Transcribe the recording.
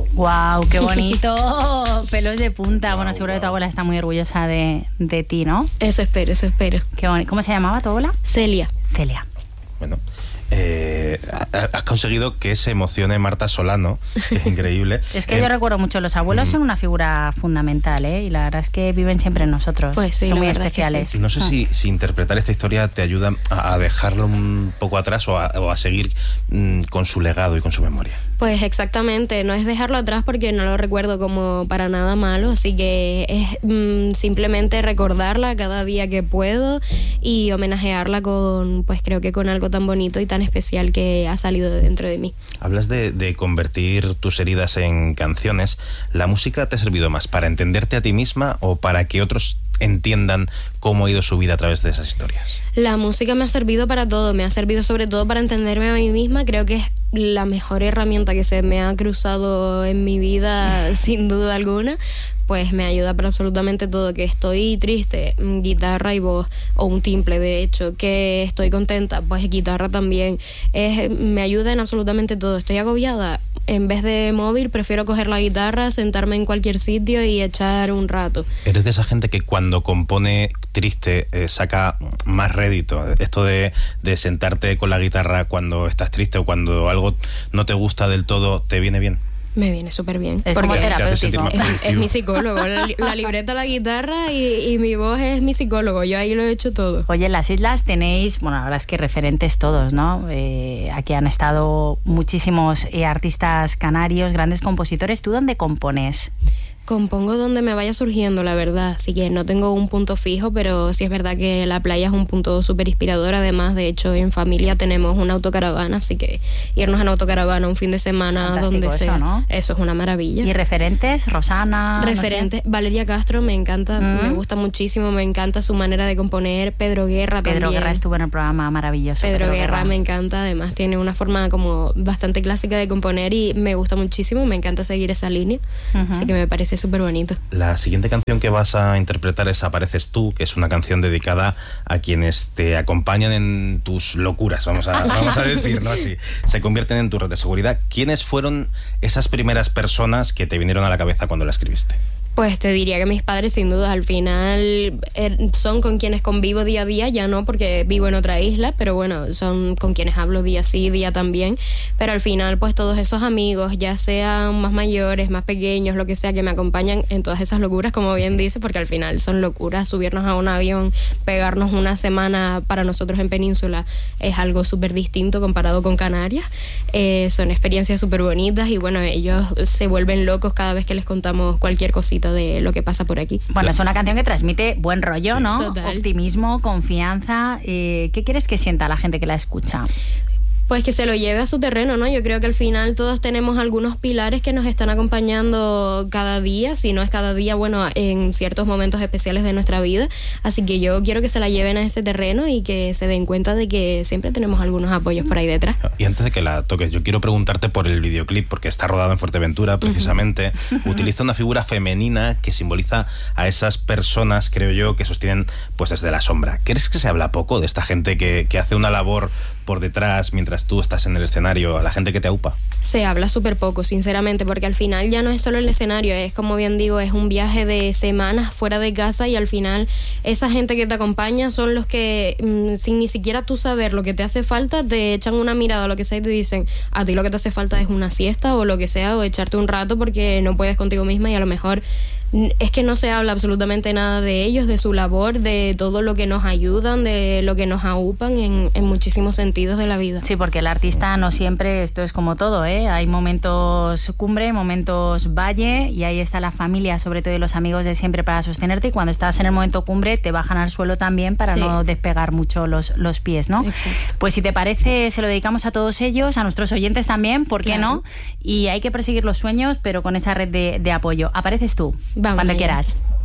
¡Guau! ¡Qué bonito! Pelos de punta. Bueno, seguro que tu abuela está muy orgullosa de ti, ¿no? Eso espero. Qué bonito. ¿Cómo se llamaba tu abuela? Celia. Bueno, has conseguido que se emocione Marta Solano, que es increíble. Es que yo recuerdo mucho, los abuelos son una figura fundamental, ¿eh? Y la verdad es que viven siempre en nosotros. Pues sí, son muy la verdad especiales. que sí. No sé si interpretar esta historia te ayuda a dejarlo un poco atrás o a seguir con su legado y con su memoria. Pues exactamente, no es dejarlo atrás porque no lo recuerdo como para nada malo, así que es simplemente recordarla cada día que puedo y homenajearla con, pues creo que con algo tan bonito y tan especial que ha salido de dentro de mí. Hablas de convertir tus heridas en canciones. ¿La música te ha servido más para entenderte a ti misma o para que otros entiendan cómo ha ido su vida a través de esas historias? La música me ha servido para todo, me ha servido sobre todo para entenderme a mí misma. Creo que es la mejor herramienta que se me ha cruzado en mi vida, sin duda alguna. Pues me ayuda para absolutamente todo. Que estoy triste, guitarra y voz, o un timple de hecho. Que estoy contenta, pues guitarra también. Me ayuda en absolutamente todo. Estoy agobiada, en vez de móvil prefiero coger la guitarra, sentarme en cualquier sitio y echar un rato. ¿Eres de esa gente que cuando compone triste saca más rédito? Esto de sentarte con la guitarra cuando estás triste o cuando algo no te gusta del todo, ¿te viene bien? Me viene súper bien. Es como terapéutico. Es mi psicólogo. La libreta, la guitarra y mi voz es mi psicólogo. Yo ahí lo he hecho todo. Oye, en las islas tenéis, bueno, la verdad es que referentes todos, ¿no? Aquí han estado muchísimos artistas canarios, grandes compositores. ¿Tú dónde compones? Compongo donde me vaya surgiendo, la verdad. Así que no tengo un punto fijo, pero sí es verdad que la playa es un punto súper inspirador. Además, de hecho, en familia tenemos una autocaravana, así que irnos en autocaravana un fin de semana Fantástico, donde sea, ¿no? Eso es una maravilla. ¿Y referentes? Rosana. Referentes, no sé. Valeria Castro me encanta, me gusta muchísimo, me encanta su manera de componer. Pedro Guerra también. Pedro Guerra estuvo en el programa maravilloso. Pedro Guerra me encanta, además tiene una forma como bastante clásica de componer y me gusta muchísimo, me encanta seguir esa línea, así que me parece súper bonito. La siguiente canción que vas a interpretar es Apareces tú, que es una canción dedicada a quienes te acompañan en tus locuras, vamos a decirlo así. Se convierten en tu red de seguridad. ¿Quiénes fueron esas primeras personas que te vinieron a la cabeza cuando la escribiste? Pues te diría que mis padres, sin duda, al final son con quienes convivo día a día, ya no porque vivo en otra isla, pero bueno, son con quienes hablo día sí, día también, pero al final pues todos esos amigos, ya sean más mayores, más pequeños, lo que sea, que me acompañan en todas esas locuras, como bien dice, porque al final son locuras, subirnos a un avión, pegarnos una semana para nosotros en Península es algo súper distinto comparado con Canarias, son experiencias súper bonitas y bueno, ellos se vuelven locos cada vez que les contamos cualquier cosita de lo que pasa por aquí. Bueno, es una canción que transmite buen rollo, sí, ¿no? Total. Optimismo, confianza. ¿Qué quieres que sienta la gente que la escucha? Pues que se lo lleve a su terreno, ¿no? Yo creo que al final todos tenemos algunos pilares que nos están acompañando cada día, si no es cada día, bueno, en ciertos momentos especiales de nuestra vida. Así que yo quiero que se la lleven a ese terreno y que se den cuenta de que siempre tenemos algunos apoyos por ahí detrás. Y antes de que la toques, yo quiero preguntarte por el videoclip, porque está rodado en Fuerteventura, precisamente. Utiliza una figura femenina que simboliza a esas personas, creo yo, que sostienen pues desde la sombra. ¿Crees que se habla poco de esta gente que hace una labor por detrás mientras tú estás en el escenario, a la gente que te aupa? Se habla súper poco, sinceramente, porque al final ya no es solo el escenario, es como bien digo, es un viaje de semanas fuera de casa y al final esa gente que te acompaña son los que sin ni siquiera tú saber lo que te hace falta, te echan una mirada o lo que sea y te dicen, a ti lo que te hace falta es una siesta o lo que sea, o echarte un rato porque no puedes contigo misma y a lo mejor es que no se habla absolutamente nada de ellos, de su labor, de todo lo que nos ayudan, de lo que nos aupan en muchísimos sentidos de la vida. Sí, porque el artista no siempre, esto es como todo, ¿eh? Hay momentos cumbre, momentos valle y ahí está la familia, sobre todo y los amigos de siempre para sostenerte y cuando estás en el momento cumbre te bajan al suelo también para no despegar mucho los pies, ¿no? Exacto. Pues si te parece, se lo dedicamos a todos ellos, a nuestros oyentes también, ¿por qué no? Y hay que perseguir los sueños, pero con esa red de apoyo. Apareces tú. Vamos cuando allá. quieras.